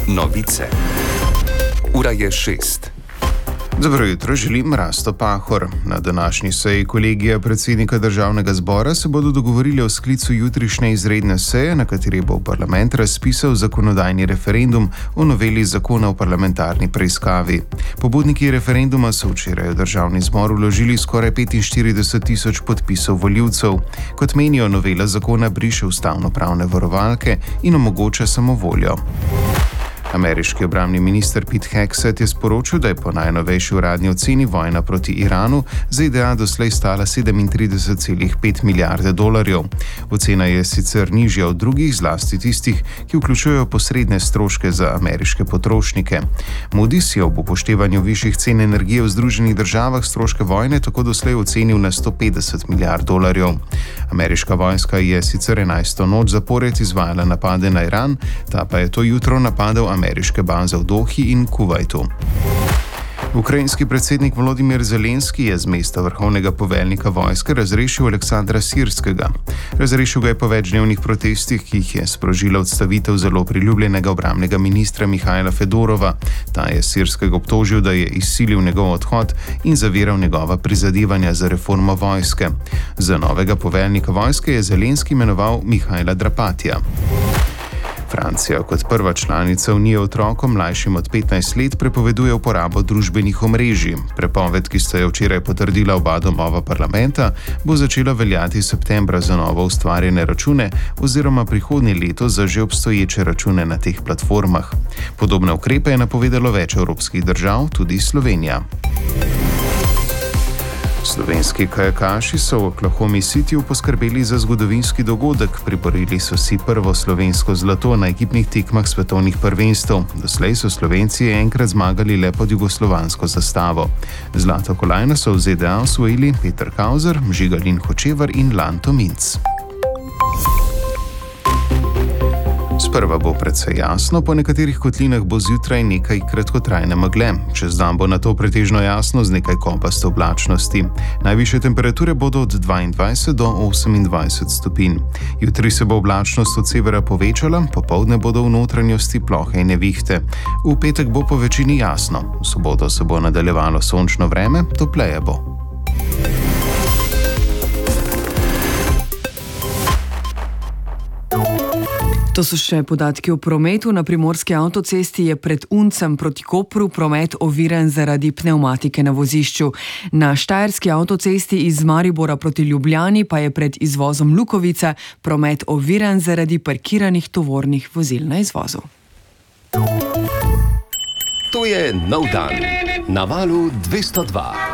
Novice. Ura je 6. Dobro jutro, želim Rasto Pahor. Na današnji seji kolegija predsednika Državnega zbora se bodo dogovorili o sklicu jutrišnje izredne seje, na kateri bo parlament razpisal zakonodajni referendum o noveli zakona o parlamentarni preiskavi. Pobudniki referenduma so včeraj v Državni zbor vložili skoraj 45.000 podpisov volivcev. Kot menijo, novela zakona briše ustavnopravne varovalke in omogoča samovoljo. Ameriški obrambni minister Pete Hegseth je sporočil, da je po najnovejši uradni oceni vojna proti Iranu ZDA doslej stala 37,5 milijarde dolarjev. Ocena je sicer nižja od drugih, zlasti tistih, ki vključujejo posredne stroške za ameriške potrošnike. Moody's je ob upoštevanju višjih cen energije v Združenih državah stroške vojne tako doslej ocenil na 150 milijard dolarjev. Ameriška vojska je sicer 11. noč zapored izvajala napade na Iran, ta pa je to jutro napadel ameriške baze v Dohi in Kuvajtu. Ukrajinski predsednik Volodimir Zelenski je z mesta vrhovnega poveljnika vojske razrešil Aleksandra Sirskega. Razrešil ga je po večdnevnih protestih, ki jih je sprožila odstavitev zelo priljubljenega obrambnega ministra Mihajla Fedorova. Ta je Sirskega obtožil, da je izsilil njegov odhod in zaviral njegova prizadevanja za reformo vojske. Za novega poveljnika vojske je Zelenski imenoval Mihajla Drapatija. Francija kot prva članica Unije otrokom mlajšim od 15 let prepoveduje uporabo družbenih omrežij. Prepoved, ki sta jo včeraj potrdila oba domova parlamenta, bo začela veljati septembra za novo ustvarjene račune oziroma prihodnje leto za že obstoječe račune na teh platformah. Podobne ukrepe je napovedalo več evropskih držav, tudi Slovenija. Slovenski kajakaši so v Oklahomi Cityju poskrbeli za zgodovinski dogodek, priborili so si prvo slovensko zlato na ekipnih tekmah svetovnih prvenstev. Doslej so Slovenci enkrat zmagali le pod jugoslovansko zastavo. Zlato kolajno so v ZDA osvojili Peter Kauzer, Žigalin Hočevar in Lanto Minc. Sprva bo precej jasno, po nekaterih kotlinah bo zjutraj nekaj kratkotrajne megle. Čez dan bo nato pretežno jasno z nekaj kopaste oblačnosti. Najvišje temperature bodo od 22 do 28 stopinj. Jutri se bo oblačnost od severa povečala, popoldne bodo v notranjosti plohe in nevihte. V petek bo po večini jasno. V soboto se bo nadaljevalo sončno vreme, topleje bo. To so še podatki o prometu. Na primorski avtocesti je pred Uncem proti Kopru promet oviran zaradi pnevmatike na vozišču. Na štajerski avtocesti iz Maribora proti Ljubljani pa je pred izvozom Lukovica promet oviran zaradi parkiranih tovornih vozil na izvozu. To je nov dan na Valu 202.